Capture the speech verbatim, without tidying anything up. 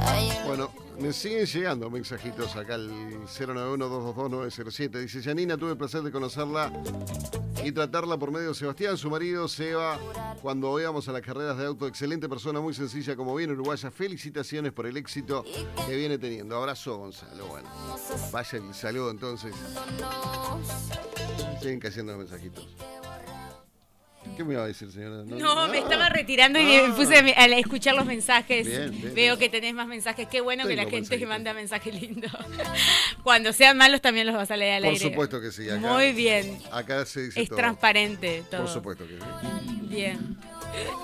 Bueno, me siguen llegando mensajitos acá al cero nueve uno, dos dos dos, nueve cero siete. Dice Janina, tuve el placer de conocerla y tratarla por medio de Sebastián, su marido Seba, cuando íbamos a las carreras de auto. Excelente persona, muy sencilla como bien uruguaya. Felicitaciones por el éxito que viene teniendo. Abrazo, Gonzalo. Bueno, vaya el saludo entonces. Siguen cayendo los mensajitos. ¿Qué me iba a decir, señora? No, no ah, me estaba retirando y ah, me puse a escuchar los mensajes. Bien, bien, Veo bien. que tenés más mensajes. Qué bueno Tengo que la gente que manda mensajes lindos. Cuando sean malos también los vas a leer al Por aire. Por supuesto que sí. Acá, Muy bien. Acá se dice Es todo. transparente todo. Por supuesto que sí. Bien.